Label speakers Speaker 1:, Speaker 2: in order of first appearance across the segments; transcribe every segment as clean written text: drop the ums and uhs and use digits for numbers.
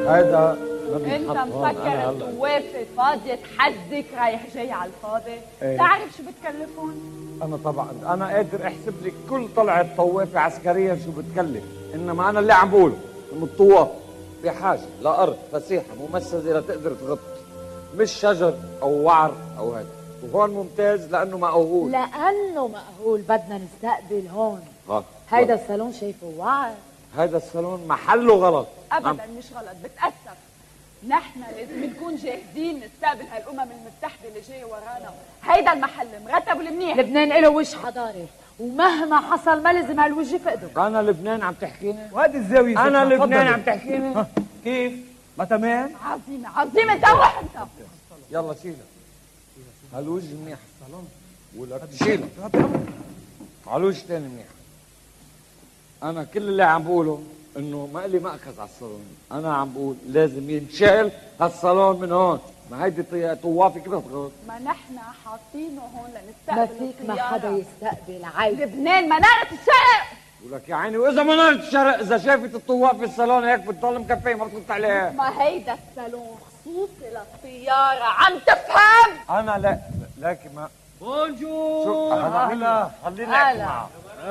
Speaker 1: هيدا
Speaker 2: انت مفكر الطوافه فاضيه تحدك رايح جاي على الفاضي؟ تعرف شو بتكلفون؟
Speaker 1: انا طبعا انا قادر احسب لك كل طلعه طوافه عسكريه شو بتكلف، انما انا اللي عم بقوله انه الطواف بحاجه لارض فسيحه ممسده لتقدر تغطي، مش شجر او وعر او هذا. وهون ممتاز لانه مأهول.
Speaker 3: لانه مأهول بدنا نستقبل هون. هيدا الصالون شايفه وعر.
Speaker 1: هيدا الصالون محله غلط.
Speaker 2: ابدا مش غلط، بتأسف. نحن لازم نكون جاهزين نستقبل هالامم المتحده اللي جايه ورانا. هيدا المحل مرتب والمنيح.
Speaker 3: لبنان له وجه حضاري ومهما حصل ما لازم هالوجه فقده.
Speaker 1: انا لبنان عم تحكيني؟
Speaker 4: وهذه الزاويه
Speaker 1: انا لبنان عم تحكيني؟
Speaker 4: كيف؟ ما تمام؟
Speaker 2: عظيمه انت روح انت.
Speaker 1: يلا شيلها. هالوجه منيح ولك شيلها. هالوجه تاني منيح. انا كل اللي عم بقوله انه ما لي مأخذ على الصالون، انا عم بقول لازم ينشال هالصالون من هون. ما هيدي طوافي كيف تغلط؟
Speaker 2: ما نحن حاطينه هون لنستقبل
Speaker 3: ما فيك ما حدا يستقبل عيب.
Speaker 2: لبنان منارة الشرق.
Speaker 1: ولك يا عيني، واذا منارة الشرق اذا شافت الطواف في الصالون هيك بتضل مكفيه ما بتقطع عليها.
Speaker 2: ما هيدا الصالون خصوصي للطيارة، عم تفهم؟
Speaker 1: انا لا لكن ما
Speaker 4: بونجور.
Speaker 1: شوف اهلا خليني احكي معه.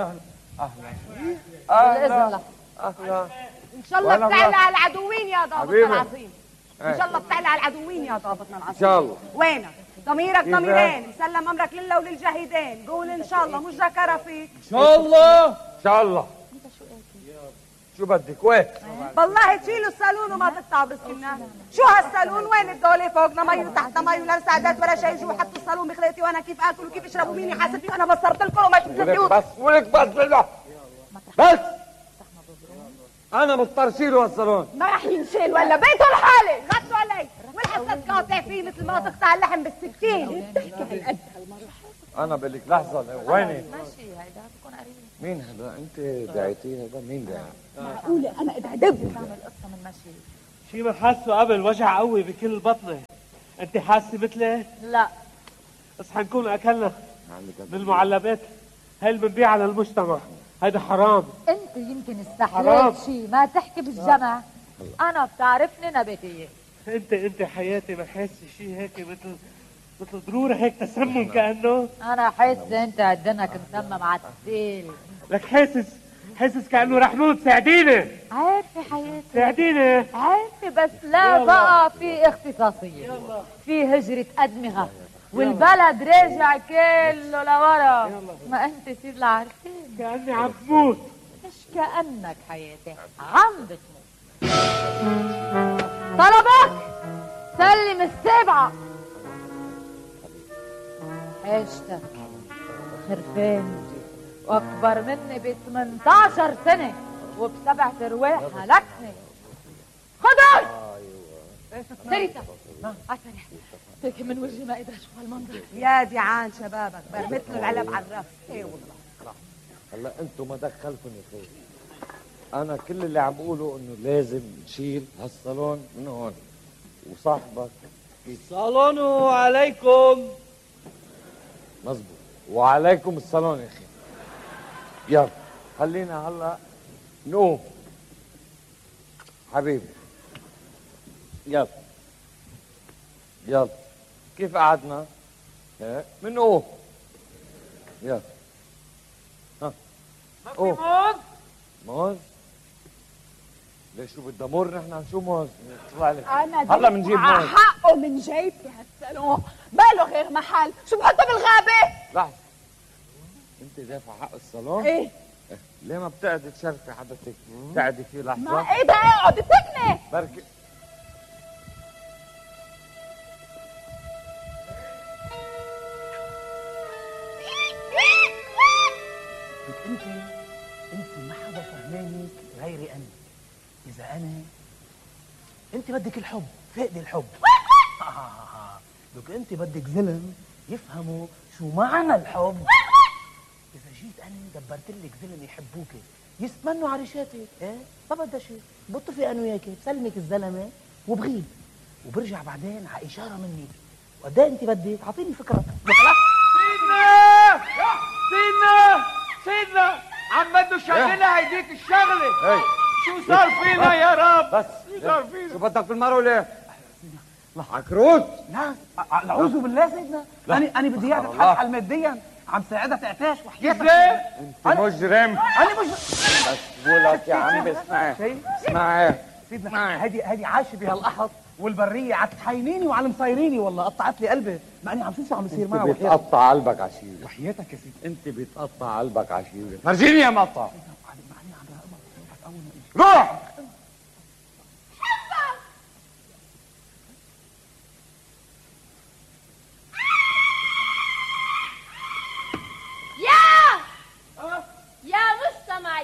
Speaker 3: اهلا
Speaker 1: اهلا
Speaker 5: ان شاء الله بتعلى على العدوين يا ضابطنا العظيم. ان شاء الله بتعلى على العدوين يا ضابطنا العظيم.
Speaker 1: ان شاء الله.
Speaker 5: وينك؟ ضميرك ضميرين، مسلم امرك لله وللجاهدين. قول ان شاء الله، مش ذكر فيك.
Speaker 4: ان شاء الله
Speaker 1: ان شاء الله. شو بدك وين؟
Speaker 5: بالله تشيلوا الصالون وما تقطعوا بسكننا. شو هالصالون؟ وين الدولة؟ فوقنا مي وتحتنا مي ولا مساعدات ولا شيء. يجوا يحطوا الصالون بخليتي وانا كيف اكل وكيف اشرب ومين يحاسب فيه. انا بصرت لكم وما شفت البيوت.
Speaker 1: بس ولك بس انا مضطر شيله هالصالون.
Speaker 5: ما راح ينشال ولا بيته لحالي. غطوا علي والحسد قاطع فيه مثل ما تقطع اللحم بالسكين. بتحكي هالقد هالمرة.
Speaker 1: انا بقول لك لحظه ويني؟
Speaker 3: ماشي هيدا بتكون قريب.
Speaker 1: مين هذا؟ انت دعيتيه هذا؟ مين داعي؟
Speaker 5: معقولة انا ادعدب
Speaker 3: بتعمل قصة من ماشي.
Speaker 4: شي ما حاسه قبل وجع قوي بكل البطنه. انت حاسه مثلي؟
Speaker 3: لا
Speaker 4: بس حنكون اكلنا من المعلبات هاي اللي بنبيعها للمجتمع. هيدا حرام.
Speaker 3: انت يمكن استحليت شيء ما تحكي بالجمع. انا بتعرفني نباتيه.
Speaker 4: انت حياتي بحس شيء هيك مثل ضروره هيك تسمم كانه.
Speaker 3: انا حاسه انت عدنك مسمم على التيل.
Speaker 4: لك حاسس كانه رح موت. ساعديني.
Speaker 3: عارفه حياتي
Speaker 4: ساعديني.
Speaker 3: عارفه بس لا بقى في اختصاصيه. في هجره ادمغه والبلد راجع كله لورا. ما انت سيد العارفين
Speaker 4: كاني عم بموت.
Speaker 3: مش كانك حياتي عم بتموت. طلبك سلم السبعه. حاجتك خرفان واكبر مني ب 18 سنه وبسبع ارواح هلكني. خدر سريتا عسري هيك من وجهي ما قدر اشوف هالمنظر.
Speaker 5: يا دي عان شبابك مثل العلب على الرف. ايه والله.
Speaker 1: هلا انتم ما دخلكم يا خير. انا كل اللي عم بقوله انه لازم نشيل هالصالون من هون. وصاحبك
Speaker 4: الصالون عليكم.
Speaker 1: مزبوط وعليكم الصالون يا اخي. يلا خلينا هلا نقوم حبيبي. يلا يلا كيف قعدنا؟ منقوم. يلا ها
Speaker 4: ما في موز؟
Speaker 1: موز؟ ليش شو بدها مر نحن شو موز؟ طلع لك
Speaker 2: انا
Speaker 1: هلا بنجيب موز.
Speaker 2: حقه من جيبتي هالصالون، باله غير محل، شو بحطه بالغابة؟
Speaker 1: لحظة، انت دافع حق الصالون؟
Speaker 2: ايه
Speaker 1: ليه ما بتقعدي تشرفي حضرتك؟ تقعدي فيه لحظة؟
Speaker 2: ما ايه ده اقعد سكنة.
Speaker 1: بركي
Speaker 6: انت ما حدا فهمانك غيري انا. اذا انا انت بدك الحب، فقدي الحب. لك انت بدك زلم يفهموا شو معنى الحب. اذا جيت انا دبرت لك زلم يحبوك يتمنوا عريشاتك. ايه ما بدها شيء، بطفي انا وياك بسلمك الزلمه وبغيب وبرجع بعدين على اشاره مني. وقد ايه انت بدك؟ اعطيني فكره.
Speaker 4: سيدنا عم بده شغلها هيديك الشغله. شو صار فينا يا رب؟
Speaker 1: بس
Speaker 4: شو صار فينا؟
Speaker 1: شو بدك بالمرة ليه؟ عكروت.
Speaker 6: لا اعوذ بالله سيدنا، انا بدي اياها تتحل ماديا، عم ساعدها تعتاش وحياتك.
Speaker 1: انت مجرم.
Speaker 6: انا مش
Speaker 1: بس بقولك يا عمي اسمعي اسمعي
Speaker 6: سيدنا، هذه عايشه بهالقحط والبريه، عم تحاينيني وعم مصيريني، والله قطعت لي قلبي، مع اني عم شوف شو عم يصير معي.
Speaker 1: انت بيتقطع قلبك عشيرة.
Speaker 6: وحياتك يا سيدي.
Speaker 1: انت بيتقطع قلبك عشيرة. فرجيني يا مقطع. روح.
Speaker 3: يا مجتمع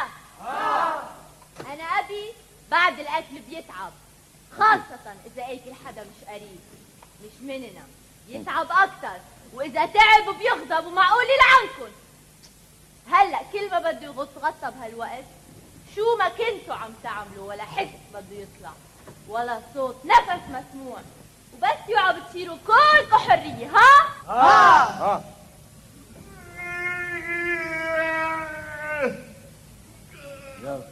Speaker 3: أنا أبي بعد الأكل بيتعب، خاصة إذا أكل حدا مش قريب مش مننا، يتعب أكتر، وإذا تعب بيغضب ومعقول يلعنكن. هلأ كل ما بده يغط غطى بهالوقت، شو ما كنتوا عم تعملوا ولا حس بده يطلع ولا صوت نفس مسموع، وبس يقعد بتصيروا كلكم حرية. ها؟
Speaker 1: يلا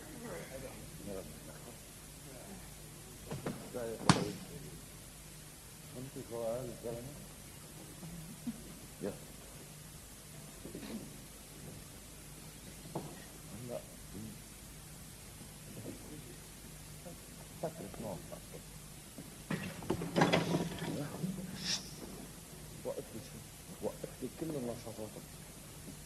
Speaker 1: انت سؤال الزلمه. يلا هلا فكرة نقطة. وقف لي كل النشاطات.